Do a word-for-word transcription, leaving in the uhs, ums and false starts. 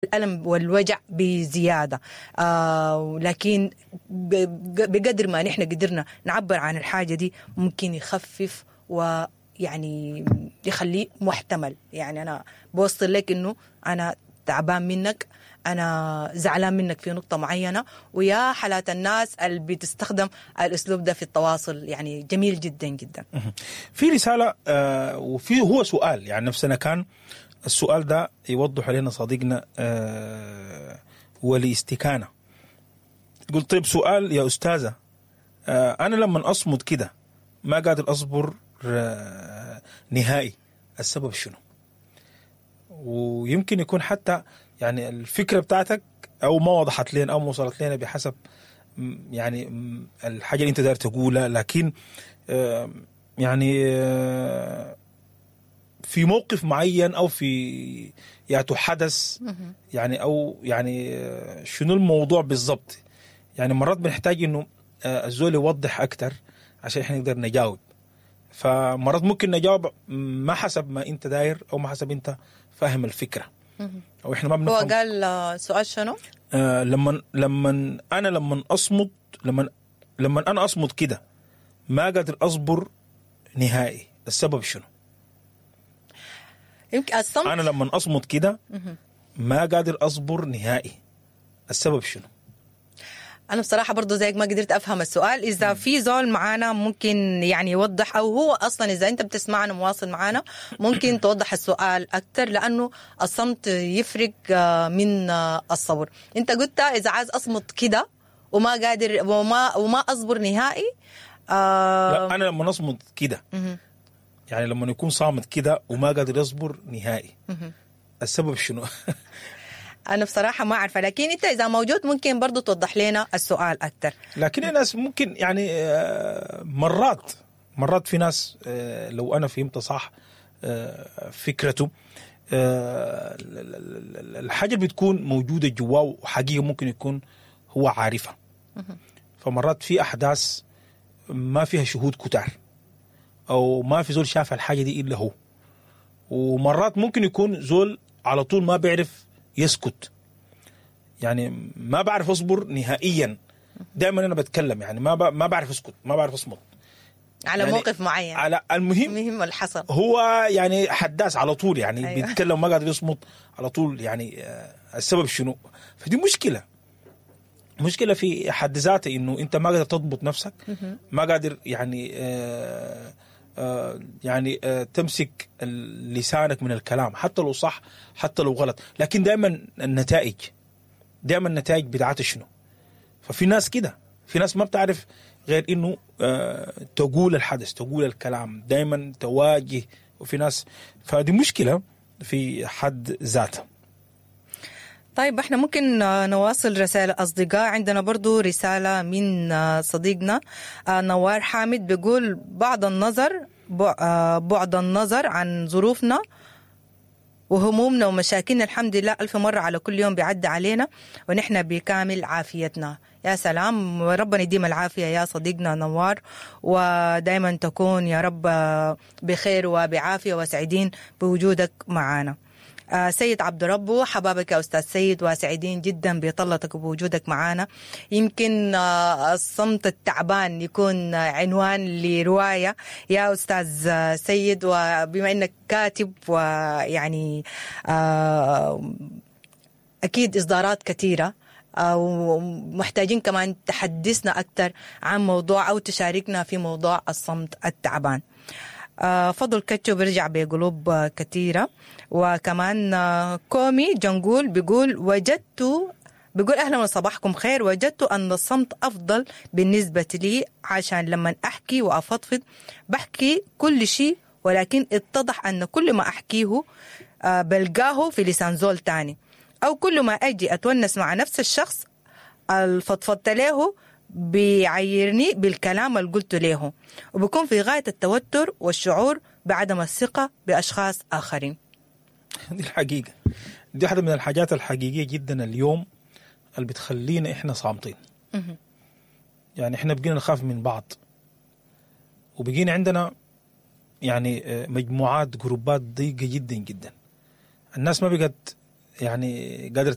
الألم والوجع بزيادة. آه لكن بقدر ما نحن قدرنا نعبر عن الحاجة دي ممكن يخفف ويعني يخليه محتمل. يعني أنا بوصل لك إنه أنا تعبان منك، أنا زعلان منك في نقطة معينة، ويا حالات الناس اللي بتستخدم الأسلوب ده في التواصل يعني جميل جدا جدا. في رسالة آه وفي هو سؤال يعني نفسنا كان السؤال ده يوضح لنا صديقنا آه ولي استكانة. قلت طيب سؤال يا أستاذة، آه أنا لما أصمد كده ما قادر أصبر آه نهائي، السبب شنو؟ ويمكن يكون حتى يعني الفكرة بتاعتك أو ما وضحت لنا أو ما وصلت لنا بحسب يعني الحاجة اللي أنت داير تقولها، لكن آه يعني آه في موقف معين أو في يعني حدث يعني أو يعني شنو الموضوع بالضبط. يعني مرات بنحتاج إنه الزول يوضح أكتر عشان إحنا نقدر نجاوب. فمرات ممكن نجاوب ما حسب ما أنت داير أو ما حسب أنت فاهم الفكرة أو إحنا ما بنفهم. هو قال سؤال شنو؟ آه لما لما أنا لما أصمت لما لما أنا أصمت كده ما قادر أصبر نهائي، السبب شنو؟ يمكن الصمت. أنا لما أصمت كده ما قادر أصبر نهائي، السبب شنو؟ أنا بصراحة برضو زيك ما قدرت أفهم السؤال. إذا في زول معانا ممكن يعني يوضح، أو هو أصلا إذا أنت بتسمعنا مواصل معانا ممكن توضح السؤال أكتر، لأنه الصمت يفرق من الصبر. أنت قلت إذا عايز أصمت كده وما قادر وما وما أصبر نهائي. آه لا أنا لما أصمت كده يعني لما يكون صامت كده وما قادر يصبر نهائي، السبب شنو؟ أنا بصراحة ما أعرف، لكن أنت إذا موجود ممكن برضو توضح لنا السؤال أكتر. لكن الناس ممكن يعني مرات مرات في ناس لو أنا فهمت صح فكرته الحاجة بتكون موجودة جواه وحقيقة ممكن يكون هو عارفها. فمرات في أحداث ما فيها شهود كتار أو ما في زول شاف الحاجة دي إلا هو، ومرات ممكن يكون زول على طول ما بيعرف يسكت، يعني ما بعرف أصبر نهائيا. دائما أنا بتكلم يعني ما ما بعرف أسكت، ما بعرف أصمت على يعني موقف معين، على المهم المهم اللي حصل. هو يعني حداث على طول يعني أيوة. بيتكلم ما قادر يصمت على طول، يعني السبب شنو؟ فدي مشكلة مشكلة في حد ذاته، إنه أنت ما قادر تضبط نفسك، ما قادر يعني آه آه يعني آه تمسك لسانك من الكلام حتى لو صح حتى لو غلط. لكن دائما النتائج دائما النتائج بتاعت شنو؟ ففي ناس كده، في ناس ما بتعرف غير إنه آه تقول الحدث تقول الكلام دائما تواجه، وفي ناس فدي مشكلة في حد ذاته. طيب احنا ممكن نواصل رسالة أصدقاء. عندنا برضو رسالة من صديقنا نوار حامد بيقول بعض النظر بعض النظر عن ظروفنا وهمومنا ومشاكلنا الحمد لله ألف مرة على كل يوم بيعدي علينا ونحن بكامل عافيتنا. يا سلام، ربنا يديم العافية يا صديقنا نوار، ودائما تكون يا رب بخير وبعافية وسعيدين بوجودك معنا. آه سيد عبد ربه، حبابك يا أستاذ سيد وسعيدين جدا بطلتك وبوجودك معنا. يمكن آه الصمت التعبان يكون آه عنوان لرواية يا أستاذ آه سيد، وبما أنك كاتب ويعني آه أكيد إصدارات كثيرة ومحتاجين كمان تحدثنا أكثر عن موضوع أو تشاركنا في موضوع الصمت التعبان. آه فضل كتشو بيرجع بقلوب آه كثيرة. وكمان آه كومي جنقول بيقول وجدت بيقول أهلا وصباحكم خير، وجدت أن الصمت أفضل بالنسبة لي عشان لما أحكي وأفضفض بحكي كل شيء، ولكن اتضح أن كل ما أحكيه آه بلقاه في لسان زول تاني، أو كل ما أجي أتونس مع نفس الشخص الفضفضت له بيعيرني بالكلام اللي قلت له، وبكون في غاية التوتر والشعور بعدم الثقة بأشخاص آخرين. دي الحقيقة، دي واحدة من الحاجات الحقيقية جدا اليوم اللي بتخلينا إحنا صامتين. يعني إحنا بقينا نخاف من بعض، وبقينا عندنا يعني مجموعات جروبات ضيقة جدا جدا. الناس ما بقت يعني قادرة